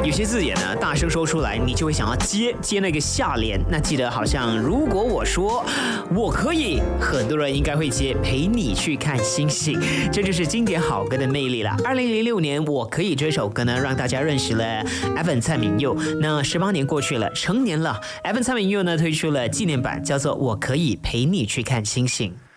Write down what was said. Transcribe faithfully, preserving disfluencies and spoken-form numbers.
有些字眼呢，大声说出来，你就会想要接接那个下联。那记得好像如果我说我可以，很多人应该会接陪你去看星星。这就是经典好歌的魅力了。二零零六年我可以这首歌呢，让大家认识了 Evan 蔡旻佑。那十八年过去了，成年了， Evan 蔡旻佑呢推出了纪念版，叫做我可以陪你去看星星。